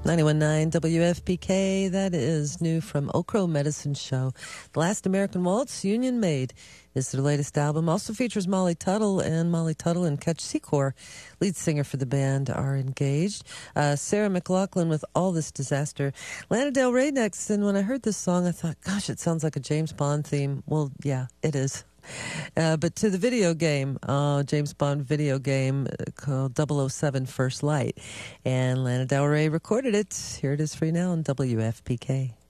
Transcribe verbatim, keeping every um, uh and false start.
ninety-one point nine W F P K, that is new from Okro Medicine Show. The Last American Waltz, Union Made, is their latest album. Also features Molly Tuttle, and Molly Tuttle and Ketch Secor, lead singer for the band, are engaged. Uh, Sarah McLachlan with All This Disaster. Lana Del Rey next, and when I heard this song, I thought, gosh, it sounds like a James Bond theme. Well, yeah, it is. Uh, but to the video game, uh, James Bond video game called double oh seven First Light. And Lana Del Rey recorded it. Here it is for you now on W F P K.